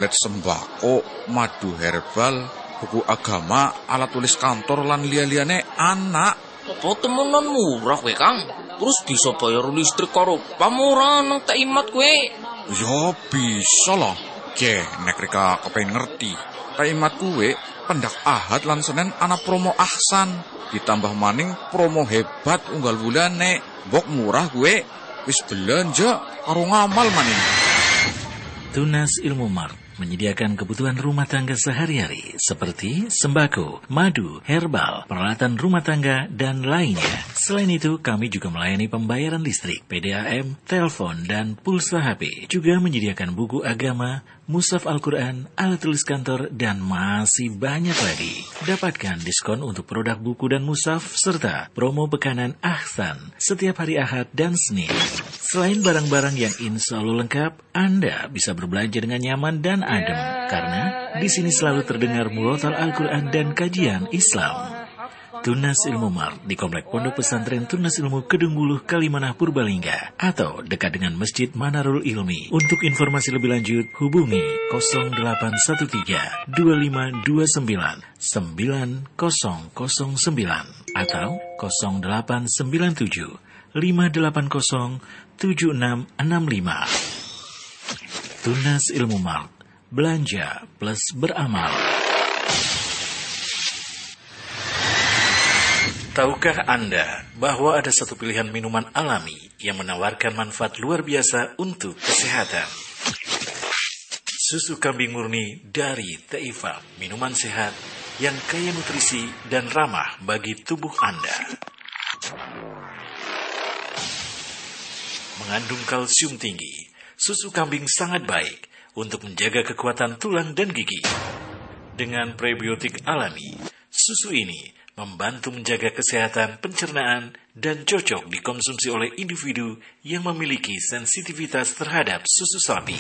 Let sembako, madu herbal, buku agama, alat tulis kantor lan liya-liyane anak. Apa temenan murah kowe, Kang? Terus bisa bayar listrik karo pamurah nang Taimat kowe? Ya bisa lah. Nek reka kepengen ngerti. Taimat kuwe pendak Ahad lan Senin ana promo ahsan. Ditambah maning promo hebat unggal bulane. Bok murah kuwe wis belanja karo ngamal maning. Tunas Ilmu Mart menyediakan kebutuhan rumah tangga sehari-hari seperti sembako, madu, herbal, peralatan rumah tangga, dan lainnya. Selain itu, kami juga melayani pembayaran listrik, PDAM, telepon, dan pulsa HP. Juga menyediakan buku agama, mushaf Al-Quran, alat tulis kantor, dan masih banyak lagi. Dapatkan diskon untuk produk buku dan mushaf, serta promo bekanan ahsan setiap hari Ahad dan Senin. Selain barang-barang yang insya Allah lengkap, Anda bisa berbelanja dengan nyaman dan adem, karena di sini selalu terdengar murotal Al-Quran dan kajian Islam. Tunas Ilmu Mart di Komplek Pondok Pesantren Tunas Ilmu Kedung Buluh, Kalimanah, Purbalingga, atau dekat dengan Masjid Manarul Ilmi. Untuk informasi lebih lanjut, hubungi 0813 2529 9009 atau 0897 580 7665. Tunas Ilmu Mart, belanja plus beramal. Tahukah Anda bahwa ada satu pilihan minuman alami yang menawarkan manfaat luar biasa untuk kesehatan? Susu kambing murni dari Teifa, minuman sehat yang kaya nutrisi dan ramah bagi tubuh Anda. Mengandung kalsium tinggi, susu kambing sangat baik untuk menjaga kekuatan tulang dan gigi. Dengan prebiotik alami, susu ini membantu menjaga kesehatan pencernaan dan cocok dikonsumsi oleh individu yang memiliki sensitivitas terhadap susu sapi.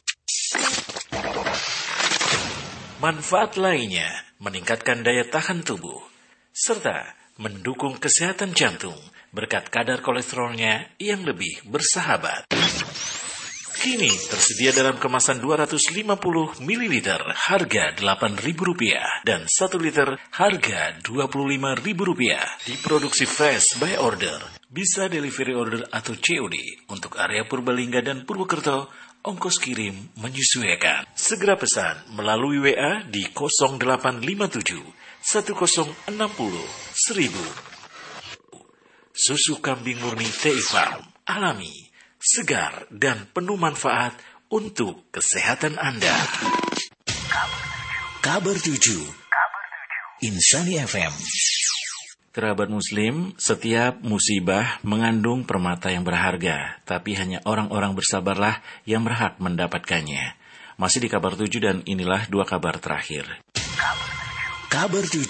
Manfaat lainnya meningkatkan daya tahan tubuh, serta mendukung kesehatan jantung berkat kadar kolesterolnya yang lebih bersahabat. Kini tersedia dalam kemasan 250 ml harga Rp8.000 dan 1 liter harga Rp25.000. Diproduksi fresh by order. Bisa delivery order atau COD untuk area Purbalingga dan Purwokerto. Ongkos kirim menyesuaikan. Segera pesan melalui WA di 0857 1060 1000. Susu kambing murni Teifa alami, segar, dan penuh manfaat untuk kesehatan Anda. Kabar 7 Insani FM. Kerabat Muslim, setiap musibah mengandung permata yang berharga, tapi hanya orang-orang bersabarlah yang berhak mendapatkannya. Masih di kabar 7 dan inilah dua kabar terakhir. Kabar 7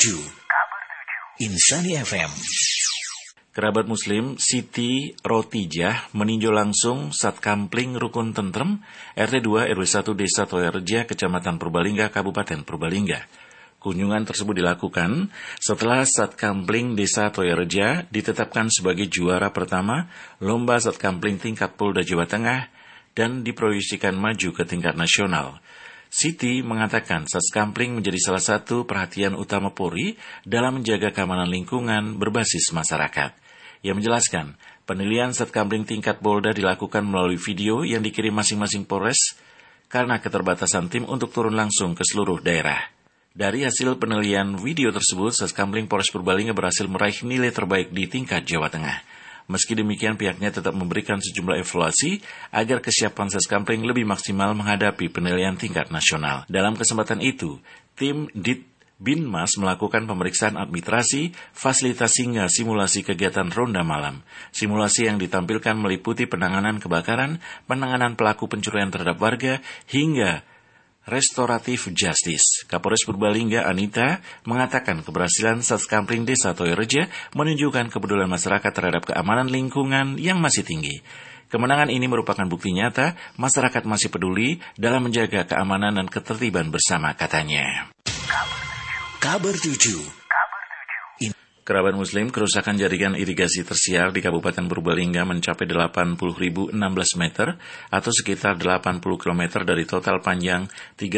Insani FM. Kerabat Muslim, Siti Rotijah meninjau langsung Satkampling Rukun Tentrem, RT 2 RW 1 Desa Toyareja, Kecamatan Purbalingga, Kabupaten Purbalingga. Kunjungan tersebut dilakukan setelah Satkampling Desa Toyareja ditetapkan sebagai juara pertama Lomba Satkampling tingkat Polda Jawa Tengah dan diproyeksikan maju ke tingkat nasional. Siti mengatakan Satkampling menjadi salah satu perhatian utama Polri dalam menjaga keamanan lingkungan berbasis masyarakat. Ia menjelaskan, penilaian Satkampling tingkat Polda dilakukan melalui video yang dikirim masing-masing Polres karena keterbatasan tim untuk turun langsung ke seluruh daerah. Dari hasil penilaian video tersebut, Satkampling Polres Purbalingga berhasil meraih nilai terbaik di tingkat Jawa Tengah. Meski demikian, pihaknya tetap memberikan sejumlah evaluasi agar kesiapan Satkampling lebih maksimal menghadapi penilaian tingkat nasional. Dalam kesempatan itu, tim Binmas melakukan pemeriksaan administrasi, fasilitas hingga simulasi kegiatan ronda malam. Simulasi yang ditampilkan meliputi penanganan kebakaran, penanganan pelaku pencurian terhadap warga, hingga restoratif justice. Kapolres Purbalingga Anita mengatakan keberhasilan Satkampling Desa Toyareja menunjukkan kepedulian masyarakat terhadap keamanan lingkungan yang masih tinggi. Kemenangan ini merupakan bukti nyata masyarakat masih peduli dalam menjaga keamanan dan ketertiban bersama, katanya. Kabar 7. Kerabat Muslim, kerusakan jaringan irigasi tersiar di Kabupaten Purbalingga mencapai 80.016 meter atau sekitar 80 km dari total panjang